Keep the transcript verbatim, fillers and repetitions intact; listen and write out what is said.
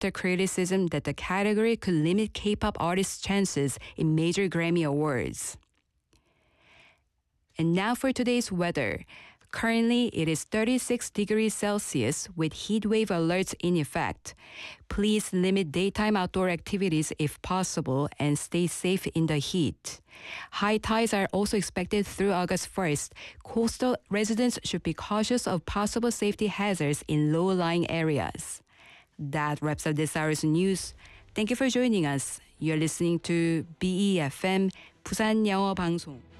the criticism that the category could limit K-pop artists' chances in major Grammy Awards. And now for today's weather. Currently, it is thirty-six degrees Celsius with heat wave alerts in effect. Please limit daytime outdoor activities if possible and stay safe in the heat. High tides are also expected through August first. Coastal residents should be cautious of possible safety hazards in low-lying areas. That wraps up this hour's news. Thank you for joining us. You're listening to B E F M 부산 영어 방송.